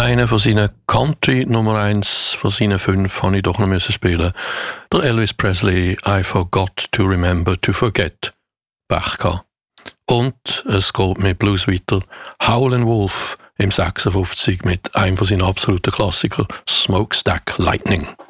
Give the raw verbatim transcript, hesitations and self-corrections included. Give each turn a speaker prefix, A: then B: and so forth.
A: Einen von seinen Country Nummer eins von seinen fünf habe ich doch noch müssen spielen. Der Elvis Presley, I Forgot to Remember to Forget. Pech gehabt. Und es geht mit Blues weiter. Howlin' Wolf im sechsundfünfzig mit einem von seinen absoluten Klassikern, Smokestack Lightning.